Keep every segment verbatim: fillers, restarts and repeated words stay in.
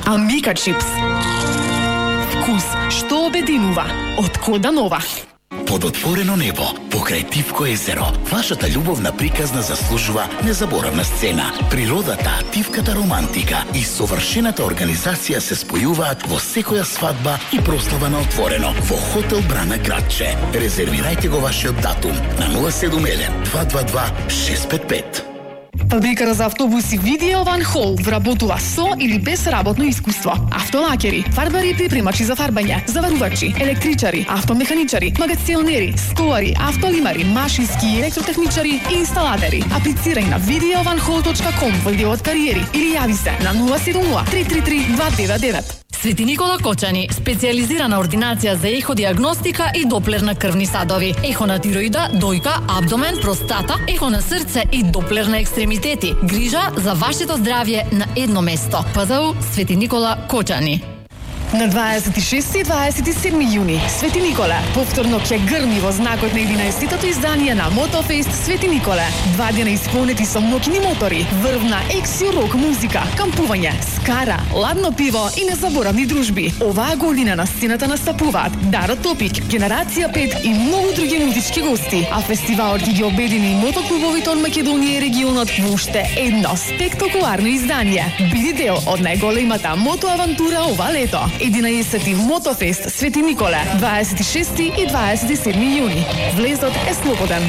Амика чипс. Вкус што обединува од Кода Нова. Под отворено небо, покрај Тивко езеро, вашата љубовна приказна заслужува незаборавна сцена. Природата, тивката романтика и совршената организација се спојуваат во секоја свадба и прослава на отворено во Хотел Брана Градче. Резервирајте го вашиот датум на нула седум еден два два два шест пет пет. Фабриката за автобуси Видео Ван Хол вработува со или без работно искуство. Автолакери, фарбари и припремачи за фарбање, заварувачи, електричари, автомеханичари, магационери, столари, автолимари, машински и електротехничари и инсталатери. Аплицирај на видео ван хол точка ком во делот кариери или јави се на нула седум нула три три три два девет девет. Свети Никола Кочани, специјализирана ординација за еходиагностика и доплер на крвни садови, ехо на тироида, дојка, абдомен, простата, ехо на срце и доплер на екстремитети. Грижа за вашето здравје на едно место. ПЗУ Свети Никола Кочани. На дваесет и шести и дваесет и седми јуни Свети Николе повторно ќе грми во знакот на единаесеттото издание на Мотофест Свети Николе. Два дена исполнети со моќни мотори, врвна екси рок музика, кампување, скара, ладно пиво и незаборавни дружби. Оваа година на сцената настапуваат Даро Топик, Генерација пет и многу други музички гости. А фестивалот ќе ги обедини мотоклубовите од Македонија и регионот во уште едно спектакуларно издание. Биди дел од најголемата мотоавантура ова лето. единаесети Мотофест Свети Николе, дваесет и шести и дваесет и седми јуни. Влезот е слободен.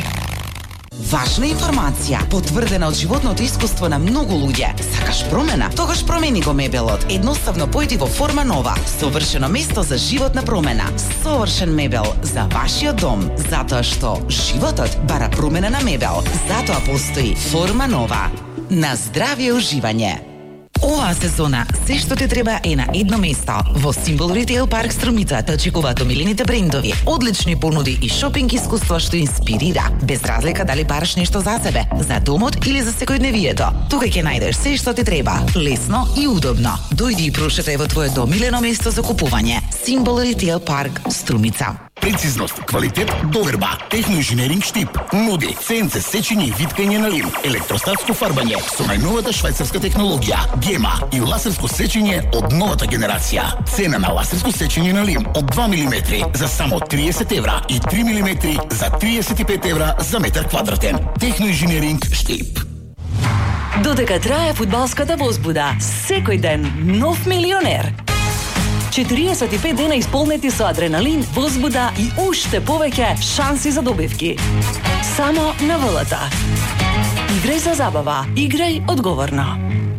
Важна информација, потврдена од животното искуство на многу луѓе. Сакаш промена? Тогаш промени го мебелот. Едноставно појди во Форма Нова. Совршено место за животна промена. Совршен мебел за вашиот дом. Затоа што животот бара промена на мебел. Затоа постои Форма Нова. На здравје уживање. Оваа сезона се што ти треба е на едно место. Во Симбол Ритейл Парк Струмица те очекуваат омилените брендови, одлични понуди и шопинг искуство што инспирира. Без разлика дали бараш нешто за себе, за домот или за секојдневието. Тука ќе најдеш се што ти треба, лесно и удобно. Дојди и прошетај во твоето омилено место за купување. Симбол Ритейл Парк Струмица. Прецизност, квалитет, доверба. Техноинженеринг Штип нуди Це Ен Це сечење и виткање на лим, електростатско фарбање со најновата швајцарска технологија, гема и лазерско сечење од новата генерација. Цена на лазерско сечење на лим од два милиметри за само триесет евра и три милиметри за триесет и пет евра за метар квадратен. Техноинженеринг Штип. Додека трае фудбалската возбуда, секој ден нов милионер. четириесет и пет дена исполнети со адреналин, возбуда и уште повеќе шанси за добивки. Само на ВЛТ. Играј за забава, играј одговорно.